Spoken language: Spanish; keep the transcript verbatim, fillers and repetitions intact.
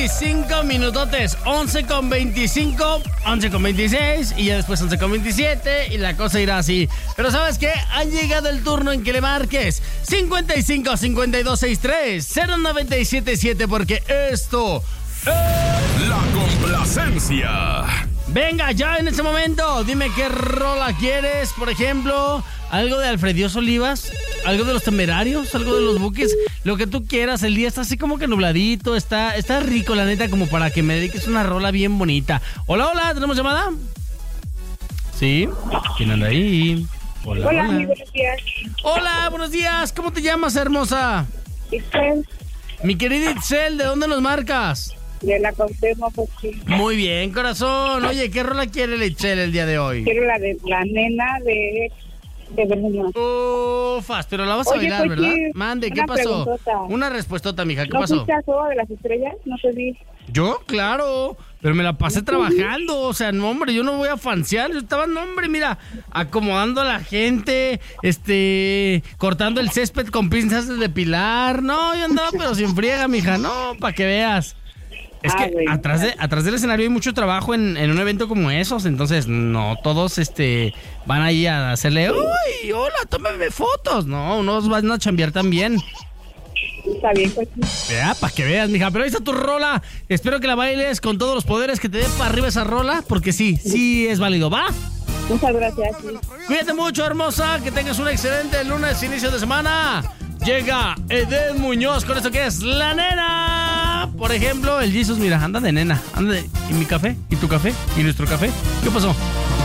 veinticinco minutotes, once con veinticinco, once con veintiséis y ya después once con veintisiete y la cosa irá así. Pero ¿sabes qué? Ha llegado el turno en que le marques cincuenta y cinco, cincuenta y dos, sesenta y tres, cero nueve siete siete porque esto es La Complacencia. Venga, ya en este momento, dime qué rola quieres. Por ejemplo, algo de Alfredíos Olivas, algo de Los Temerarios, algo de Los Buques, lo que tú quieras. El día está así como que nubladito, está, está rico, la neta, como para que me dediques una rola bien bonita. Hola, hola, ¿tenemos llamada? ¿Sí? ¿Quién anda ahí? Hola, Hola, hola. muy buenos días. Hola, buenos días. ¿Cómo te llamas, hermosa? Itzel, Mi querida Itzel, ¿de dónde nos marcas? de la Cuauhtémoc, pues sí. Muy bien, corazón. Oye, ¿qué rola quiere la Itzel el día de hoy? Quiero la de la nena de, de Bermuda. Ufas, pero la vas a Oye, bailar, pues, ¿verdad? sí, Mande, ¿qué una pasó? preguntota. Una respuestota, mija, ¿qué ¿No pasó? fuiste al Juego de las Estrellas? No te vi. Yo, claro, pero me la pasé trabajando, o sea, no, hombre, yo no voy a fansear, yo estaba, no, hombre, mira, acomodando a la gente, este, cortando el césped con pinzas de depilar, no, yo andaba pero sin friega, mija, no, para que veas. Es Ah, que bueno. atrás, de, atrás del escenario hay mucho trabajo en, en un evento como esos, entonces no todos este van ahí a hacerle, uy, hola, tómame fotos, no, unos van a chambear también. Está bien, pues sí. Ya, para que veas, mija. Pero ahí está tu rola. Espero que la bailes con todos los poderes que te dé para arriba esa rola. Porque sí, sí es válido, ¿va? Muchas gracias. Sí. Cuídate mucho, hermosa. Que tengas un excelente lunes, inicio de semana. Llega Eden Muñoz con esto que es La Nena. Por ejemplo, el Jesus, mira, anda de nena. Anda de... ¿Y mi café? ¿Y tu café? ¿Y nuestro café? ¿Qué pasó?